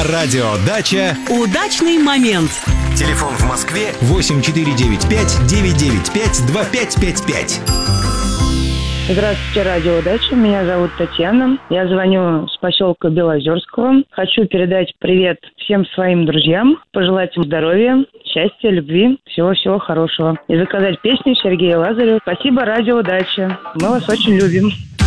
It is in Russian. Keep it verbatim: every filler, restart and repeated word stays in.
На радио «Дача» удачный момент. Телефон в Москве восемь четыре девять пять девять девять пять два пять пять пять. Здравствуйте, радио «Дача». Меня зовут Татьяна. Я звоню с поселка Белозерского. Хочу передать привет всем своим друзьям, пожелать им здоровья, счастья, любви, всего-всего хорошего. И заказать песню Сергея Лазарева. Спасибо, радио «Дача». Мы вас очень любим.